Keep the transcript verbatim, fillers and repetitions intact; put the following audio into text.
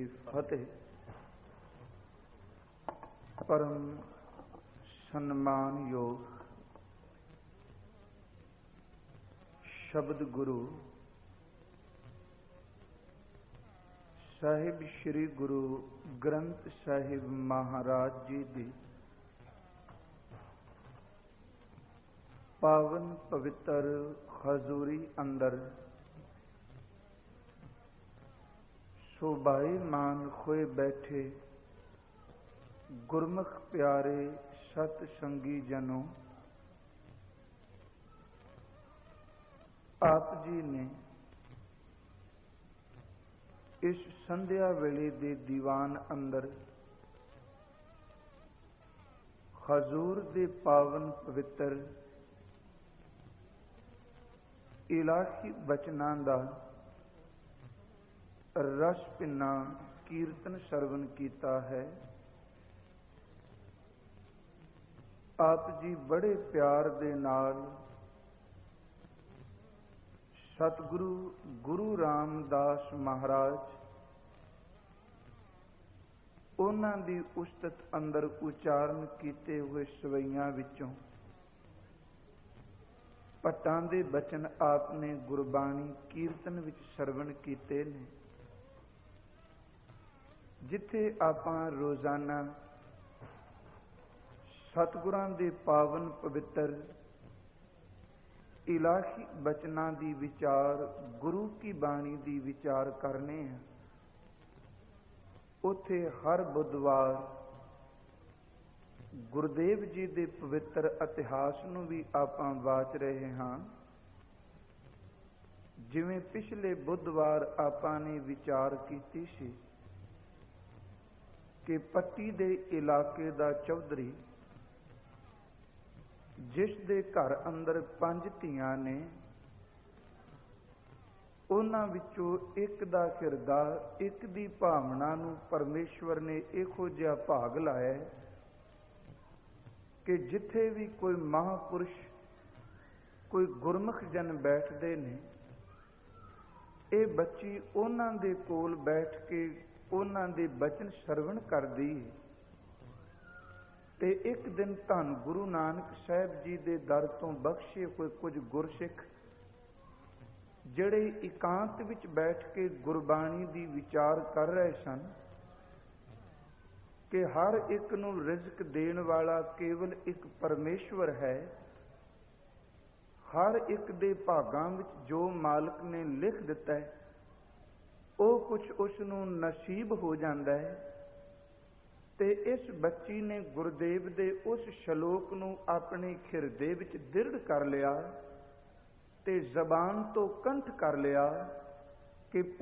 फतेह। परम सम्मान योग शब्द गुरु साहिब श्री गुरु ग्रंथ साहिब महाराज जी दी पावन पवित्र हजूरी अंदर शोभाई मान खोए बैठे गुरमुख प्यारे सत संगी जनों, आप जी ने इस संध्या वेले दे दीवान अंदर हजूर दे पावन पवित्र इलाही बचनां दा रस पिन्ना कीर्तन सरवण कीता है। आप जी बड़े प्यार दे नाल सतगुरु गुरु रामदास महाराज उन्हां दी उस्तत अंदर उचारण कीते हुए सवैयां विचों पट्टां दे बचन आपने गुरबाणी कीर्तन विच सरवण कीते ने। जिथे आपां रोजाना सतगुरां दे पावन पवित्र इलाही बचनां दी विचार गुरु की बाणी दी विचार करने हैं, उथे हर बुधवार गुरुदेव जी दे पवित्र इतिहास नूं भी आपां वाच रहे हां। जिवें पिछले बुधवार आपां ने विचार कीती सी कि पट्टी दे इलाके दा चौधरी जिस दे घर अंदर पंज धीआं ने, उन्हां विचों एक दा हिरदा एक दी भावना नूं परमेश्वर ने इहो जिहा भाग लाया कि जिथे भी कोई महापुरुष कोई गुरमुख जन बैठते ने, ये बच्ची उन्हां दे कोल बैठ के उन्हां दे बचन सरवण करदी ते एक दिन धन गुरु नानक साहब जी दे दर तो बख्शे हुए कुछ गुरसिख जिहड़े एकांत विच बैठ के गुरबाणी दी विचार कर रहे सन कि हर एक नूं रिज़क देण वाला केवल एक परमेश्वर है। हर एक दे भागां विच जो मालिक ने लिख दिता है वो कुछ उस नूं नसीब हो जाता है। ते इस बच्ची ने गुरुदेव दे उस शलोक नूं अपने हिरदे विच दृढ़ कर लिया ते जबान तो कंठ कर लिया कि